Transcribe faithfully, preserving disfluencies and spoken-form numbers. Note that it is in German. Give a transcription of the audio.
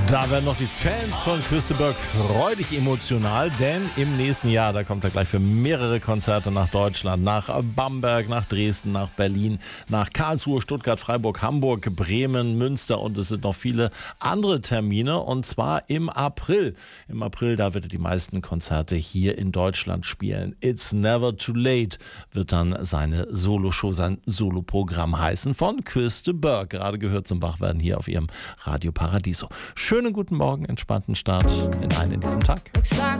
Da werden noch die Fans von Küsteberg freudig emotional, denn im nächsten Jahr, da kommt er gleich für mehrere Konzerte nach Deutschland, nach Bamberg, nach Dresden, nach Berlin, nach Karlsruhe, Stuttgart, Freiburg, Hamburg, Bremen, Münster und es sind noch viele andere Termine und zwar im April. Im April, da wird er die meisten Konzerte hier in Deutschland spielen. It's Never Too Late wird dann seine Soloshow, sein Soloprogramm heißen von Küsteberg. Gerade gehört zum Wachwerden hier auf ihrem Radio Paradiso. Schönen guten Morgen, entspannten Start in einen in diesen Tag.